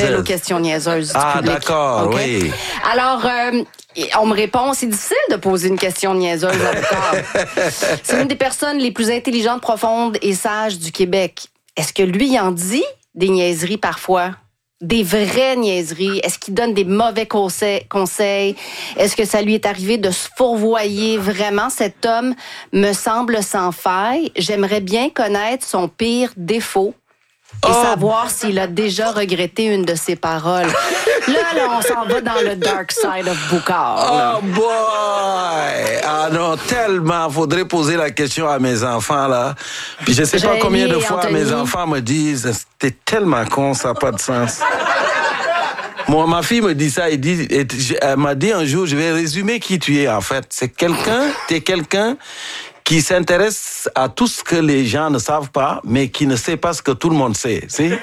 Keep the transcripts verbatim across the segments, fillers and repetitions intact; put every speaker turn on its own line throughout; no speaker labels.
appelle aux questions niaiseuses du
Ah,
public.
d'accord,
Okay?
oui.
Alors, euh, on me répond, c'est difficile de poser une question niaiseuse à Boucard. C'est une des personnes les plus intelligentes, profondes et sages du Québec. Est-ce que lui, il en dit des niaiseries parfois? Des vraies niaiseries? Est-ce qu'il donne des mauvais conseils? conseils? Est-ce que ça lui est arrivé de se fourvoyer vraiment? Cet homme me semble sans faille. J'aimerais bien connaître son pire défaut et
oh.
savoir s'il a déjà regretté une de ses paroles. Là, là, on s'en va dans le dark side of Boucard.
Oh boy! Ah non, tellement. Faudrait poser la question à mes enfants, là. Puis je sais pas combien de fois
Anthony.
mes enfants me disent « T'es tellement con, ça n'a pas de sens. » Moi, ma fille me dit ça, elle, dit, elle m'a dit un jour, je vais résumer qui tu es, en fait. C'est quelqu'un, t'es quelqu'un qui s'intéresse à tout ce que les gens ne savent pas, mais qui ne sait pas ce que tout le monde sait. C'est?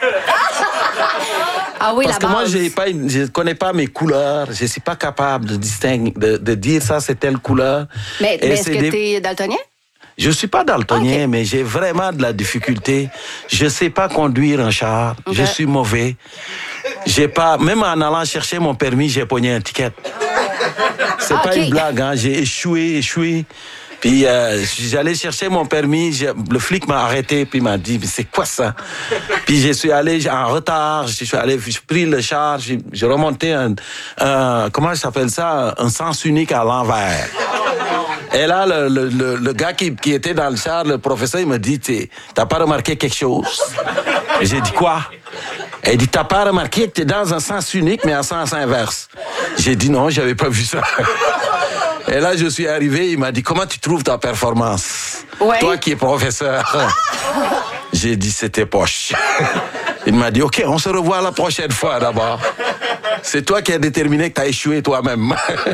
Ah oui,
Parce
la
que
base.
moi, j'ai pas, une- je ne connais pas mes couleurs. Je ne suis pas capable de distinguer, de, de dire ça, c'est telle couleur.
Mais,
Et
mais est-ce
c'est
que
des-
t'es daltonien?
Je suis pas daltonien,
Okay.
mais j'ai vraiment de la difficulté. Je sais pas conduire un char.
Okay.
Je suis mauvais. J'ai pas, même en allant chercher mon permis, j'ai pogné un ticket. C'est
Ah,
pas
okay.
une blague, hein. J'ai échoué, échoué. Puis euh, j'allais chercher mon permis, j'ai- le flic m'a arrêté, puis m'a dit, mais c'est quoi ça? Puis je suis allé en retard, je suis allé, j'ai pris le char, j'ai j'ai remonté un, un, comment ça s'appelle ça, un sens unique à l'envers. Et là, le, le, le, le gars qui, qui était dans le char, le professeur, il me dit, T'es- t'as pas remarqué quelque chose? Et j'ai dit quoi? Il dit, t'as pas remarqué que t'es dans un sens unique, mais en sens inverse? J'ai dit non, j'avais pas vu ça. Et là, je suis arrivé, il m'a dit, comment tu trouves ta performance?
Ouais.
Toi qui es professeur. J'ai dit, c'était poche. Il m'a dit, OK, on se revoit la prochaine fois d'abord. C'est toi qui as déterminé que tu as échoué toi-même.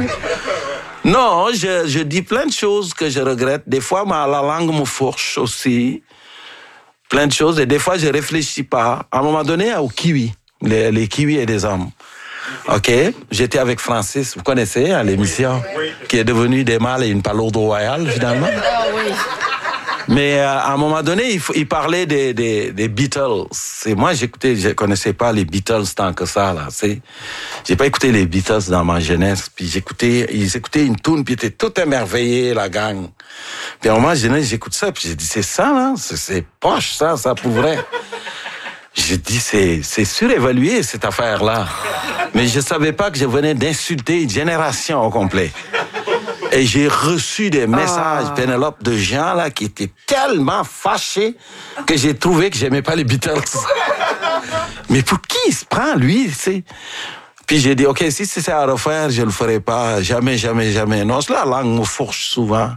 Non, je, je dis plein de choses que je regrette. Des fois, ma, la langue me fourche aussi. Plein de choses. Et des fois, je réfléchis pas. À un moment donné, au kiwi. Les, les kiwis et des hommes. OK? J'étais avec Francis, vous connaissez, à l'émission, oui. Qui est devenu des mâles et une palourde royale, finalement.
Ah oui.
Mais euh, à un moment donné, il, il parlait des, des, des Beatles. Et moi, j'écoutais, je connaissais pas les Beatles tant que ça, là. C'est, j'ai pas écouté les Beatles dans ma jeunesse. Puis j'écoutais, ils écoutaient une tune, puis ils étaient tout émerveillés, la gang. Puis à un moment, j'écoute ça, puis j'ai dit, c'est ça, là? C'est, c'est poche, ça, ça pour vrai. J'ai dit, c'est, c'est surévalué, cette affaire-là. Mais je savais pas que je venais d'insulter une génération au complet. Et j'ai reçu des messages, ah. Pénélope, de gens là qui étaient tellement fâchés que j'ai trouvé que j'aimais pas les Beatles. Mais pour qui il se prend, lui, tu sais? Puis j'ai dit, OK, si c'est à refaire, je le ferai pas. Jamais, jamais, jamais. Non, la langue me fourche souvent.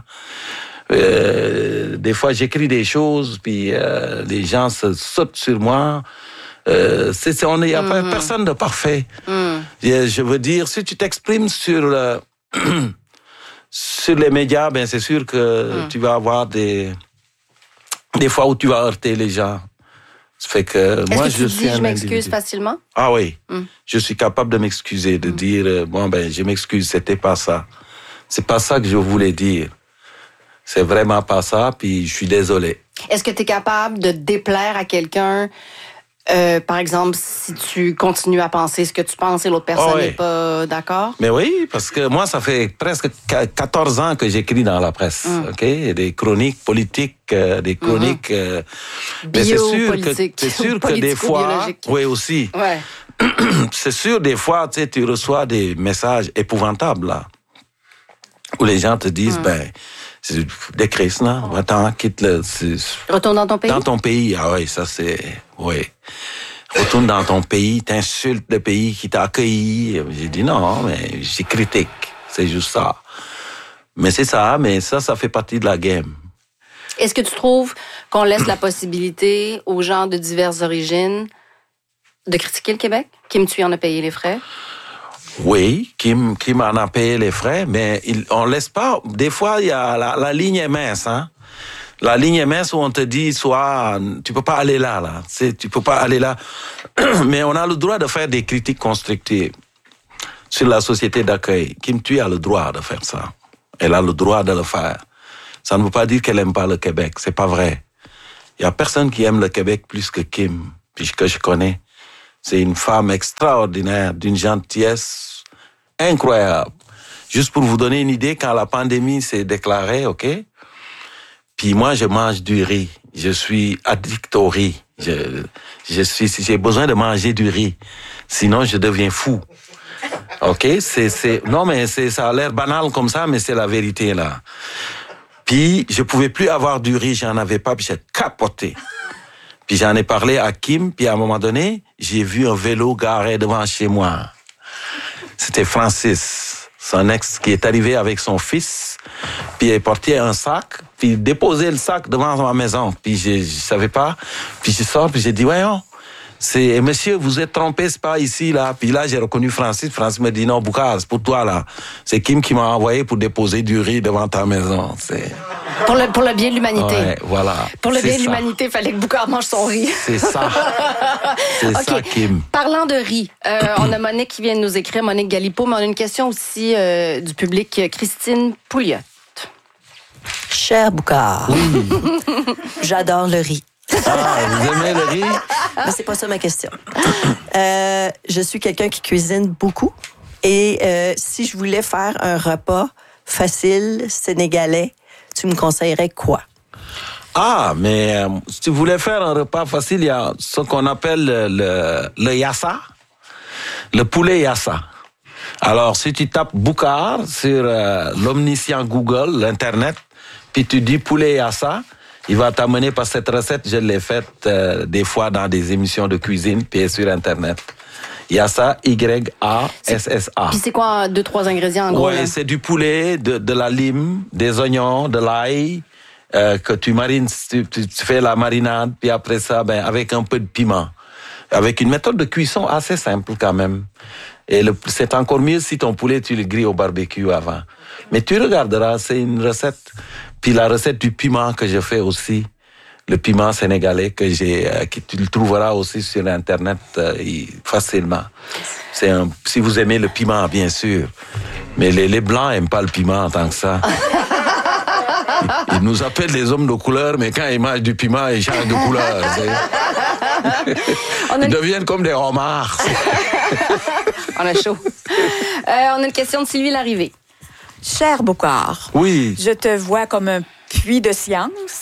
Euh, des fois, j'écris des choses, puis euh, les gens se sautent sur moi. Euh, c'est, c'est, on est, y a mm. personne de parfait. Mm. Je, je veux dire, si tu t'exprimes sur le... Sur les médias, ben c'est sûr que mm. tu vas avoir des des fois où tu vas heurter les gens. Ça fait que
Est-ce
moi
que
je
tu
suis
dis,
un
je m'excuse
individu.
facilement?
Ah oui,
mm.
je suis capable de m'excuser, de mm. dire euh, bon ben je m'excuse, c'était pas ça. C'est pas ça que je voulais dire. C'est vraiment pas ça, puis je suis désolé.
Est-ce que tu es capable de déplaire à quelqu'un? Euh, par exemple, si tu continues à penser ce que tu penses et l'autre personne n'est oh oui. pas d'accord?
Mais oui, parce que moi, ça fait presque quatorze ans que j'écris dans la presse, mm. ok? Des chroniques politiques, euh, des chroniques... Mm-hmm. Euh, mais c'est sûr que, c'est sûr que des fois... Oui, aussi.
Ouais.
C'est sûr, des fois, tu sais, tu reçois des messages épouvantables, là, où les gens te disent, mm. ben... C'est des crises, là. Va-t'en, quitte le...
Retourne dans ton pays?
Dans ton pays, ah oui, ça c'est... Oui. Retourne dans ton pays, t'insultes le pays qui t'a accueilli. J'ai dit non, mais j'ai critique. C'est juste ça. Mais c'est ça, mais ça, ça fait partie de la game.
Est-ce que tu trouves qu'on laisse la possibilité aux gens de diverses origines de critiquer le Québec? Kim Thuy en a payé les frais?
Oui, Kim, Kim en a payé les frais, mais il, on laisse pas. Des fois, il y a la, la ligne est mince, hein. La ligne est mince où on te dit, soit, tu peux pas aller là, là. C'est, tu peux pas aller là. Mais on a le droit de faire des critiques constructives sur la société d'accueil. Kim Thuy a le droit de faire ça. Elle a le droit de le faire. Ça ne veut pas dire qu'elle aime pas le Québec. C'est pas vrai. Il y a personne qui aime le Québec plus que Kim, puisque je connais. C'est une femme extraordinaire, d'une gentillesse incroyable. Juste pour vous donner une idée, quand la pandémie s'est déclarée, ok, puis moi je mange du riz. Je suis addict au riz. Je, je suis, j'ai besoin de manger du riz, sinon je deviens fou. Ok, c'est, c'est, non mais c'est, ça a l'air banal comme ça, mais c'est la vérité là. Puis je pouvais plus avoir du riz, j'en avais pas, puis j'ai capoté. Puis j'en ai parlé à Kim, puis à un moment donné, j'ai vu un vélo garé devant chez moi. C'était Francis, son ex, qui est arrivé avec son fils, puis il portait un sac, puis il déposait le sac devant ma maison. Puis je, je savais pas, puis je sors, puis j'ai dit, voyons, c'est, monsieur, vous êtes trompé, c'est pas ici, là. Puis là, j'ai reconnu Francis. Francis me dit, non, Boucar, c'est pour toi, là. C'est Kim qui m'a envoyé pour déposer du riz devant ta maison. C'est...
Pour le, pour le bien de l'humanité.
Ouais, voilà.
Pour le
c'est
bien de
ça.
l'humanité, il fallait que Boucar mange son riz.
C'est ça. C'est
okay.
ça, Kim.
Parlant de riz, euh, on a Monique qui vient de nous écrire, Monique Galipo, mais on a une question aussi euh, du public, Christine Pouliot.
Cher Boucar, oui. J'adore le riz.
Ah, vous aimez le riz?
Mais c'est pas ça ma question. Euh, je suis quelqu'un qui cuisine beaucoup et euh, si je voulais faire un repas facile, sénégalais, tu me conseillerais quoi?
Ah, mais euh, si tu voulais faire un repas facile, il y a ce qu'on appelle le, le, le yassa, le poulet yassa. Alors, si tu tapes Boucar sur euh, l'omniscient Google, l'Internet, puis tu dis poulet yassa, il va t'amener parce que cette recette, je l'ai faite euh, des fois dans des émissions de cuisine, puis sur Internet. Yassa, Y A S S A.
Puis c'est quoi, deux, trois ingrédients en gros?
Oui, c'est du poulet, de, de la lime, des oignons, de l'ail, euh, que tu marines, tu, tu, tu fais la marinade, puis après ça, ben, avec un peu de piment. Avec une méthode de cuisson assez simple quand même. Et le, c'est encore mieux si ton poulet, tu le grilles au barbecue avant. Mais tu regarderas, c'est une recette. Puis la recette du piment que je fais aussi, le piment sénégalais que j'ai, euh, que tu le trouveras aussi sur Internet euh, facilement. C'est un, si vous aimez le piment, bien sûr. Mais les, les Blancs aiment pas le piment en tant que ça. Ils, ils nous appellent des hommes de couleur, mais quand ils mangent du piment, ils changent de couleur. Ils une... deviennent comme des homards.
On a chaud. Euh, on a une question de Sylvie Larrivée.
Cher Boucar,
oui.
Je te vois comme un puits de science.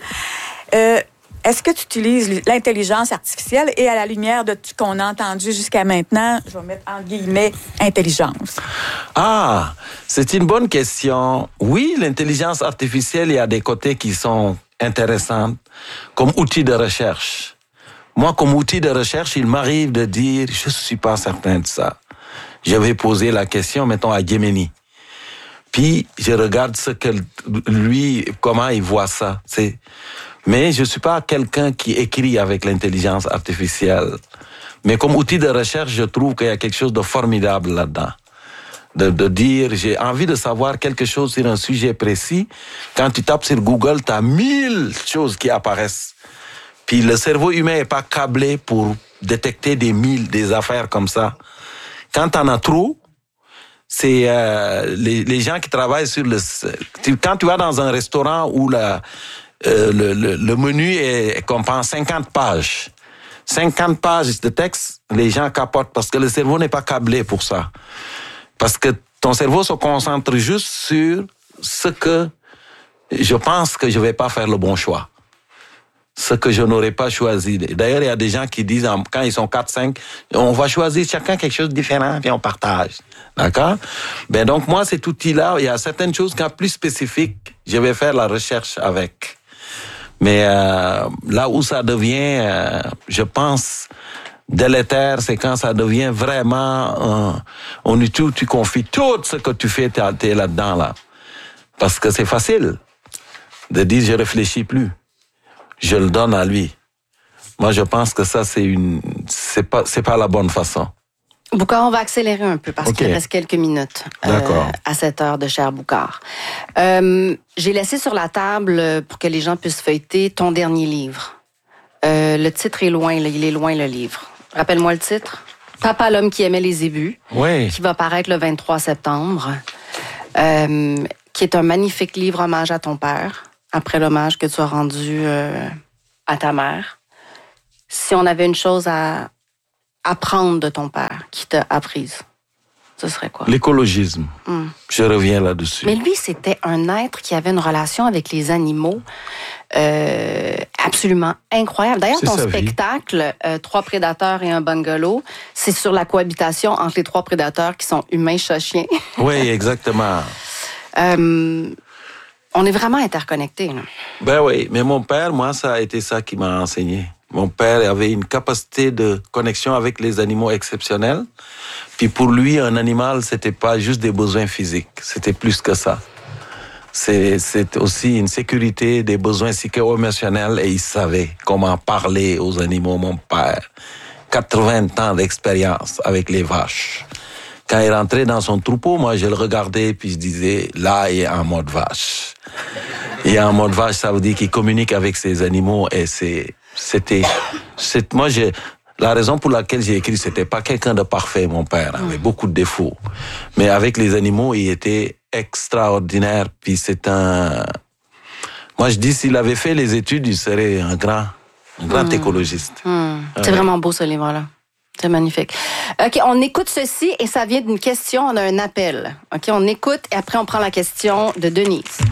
euh, est-ce que tu utilises l'intelligence artificielle et à la lumière de ce qu'on a entendu jusqu'à maintenant, je vais mettre en guillemets intelligence?
Ah, c'est une bonne question. Oui, l'intelligence artificielle, il y a des côtés qui sont intéressants comme outil de recherche. Moi, comme outil de recherche, il m'arrive de dire, je suis pas certain de ça. Je vais poser la question, mettons, à Gemini. Puis, je regarde ce que lui, comment il voit ça. C'est... Mais je suis pas quelqu'un qui écrit avec l'intelligence artificielle. Mais comme outil de recherche, je trouve qu'il y a quelque chose de formidable là-dedans. De, de dire, j'ai envie de savoir quelque chose sur un sujet précis. Quand tu tapes sur Google, tu as mille choses qui apparaissent. Puis le cerveau humain est pas câblé pour détecter des mille, des affaires comme ça. Quand t'en as trop, c'est euh, les, les gens qui travaillent sur le... Tu, quand tu vas dans un restaurant où la, euh, le, le, le menu est, comprend cinquante pages, cinquante pages de texte, les gens capotent parce que le cerveau n'est pas câblé pour ça. Parce que ton cerveau se concentre juste sur ce que je pense que je vais pas faire le bon choix. Ce que je n'aurais pas choisi. D'ailleurs, il y a des gens qui disent, quand ils sont quatre cinq, on va choisir chacun quelque chose de différent, puis on partage. D'accord? Ben donc, moi, cet outil-là, il y a certaines choses qui sont plus spécifiques, je vais faire la recherche avec. Mais euh, là où ça devient, euh, je pense, délétère, c'est quand ça devient vraiment... Euh, on est tout, tu confies tout ce que tu fais, t'es là-dedans, là. Parce que c'est facile de dire, je réfléchis plus. Je le donne à lui. Moi, je pense que ça, c'est une, c'est pas, c'est pas la bonne façon.
Boucar, on va accélérer un peu parce
okay.
qu'il reste quelques minutes
euh,
à cette heure de Cher Boucar. Euh, j'ai laissé sur la table, pour que les gens puissent feuilleter, ton dernier livre. Euh, le titre est loin, là, il est loin, le livre. Rappelle-moi le titre. Papa, l'homme qui aimait les ébus.
Oui.
Qui va paraître le vingt-trois septembre. Euh, qui est un magnifique livre hommage à ton père. Après l'hommage que tu as rendu euh, à ta mère. Si on avait une chose à, apprendre de ton père, qui t'a apprise? Ce serait quoi?
L'écologisme. Mm. Je reviens là-dessus.
Mais lui, c'était un être qui avait une relation avec les animaux euh, absolument incroyable. D'ailleurs,
c'est
ton spectacle, euh, Trois prédateurs et un bungalow, c'est sur la cohabitation entre les trois prédateurs qui sont humains, chats, chiens.
Oui, exactement.
euh, on est vraiment interconnectés. Là.
Ben oui, mais mon père, moi, ça a été ça qui m'a enseigné. Mon père avait une capacité de connexion avec les animaux exceptionnelle. Puis pour lui, un animal, c'était pas juste des besoins physiques, c'était plus que ça. C'est, c'est aussi une sécurité, des besoins psycho-émotionnels, et il savait comment parler aux animaux, mon père. quatre-vingts ans d'expérience avec les vaches. Quand il rentrait dans son troupeau, moi, je le regardais, puis je disais, là, il est en mode vache. Il est en mode vache, ça veut dire qu'il communique avec ses animaux, et c'est, c'était, c'est, moi, j'ai, la raison pour laquelle j'ai écrit, c'était pas quelqu'un de parfait, mon père, avait beaucoup de défauts. Mais avec les animaux, il était extraordinaire, puis c'est un, moi, je dis, s'il avait fait les études, il serait un grand, un grand mmh. écologiste.
Mmh. C'est ouais. vraiment beau, ce livre-là. C'est magnifique. OK, on écoute ceci et ça vient d'une question, on a un appel. OK, on écoute et après on prend la question de Denise.